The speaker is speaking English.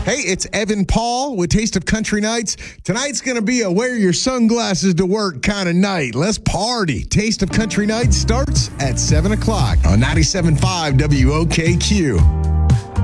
Hey, it's Evan Paul with Taste of Country Nights. Tonight's going to be a wear your sunglasses to work kind of night. Let's party. Taste of Country Nights starts at 7 o'clock on 97.5 WOKQ.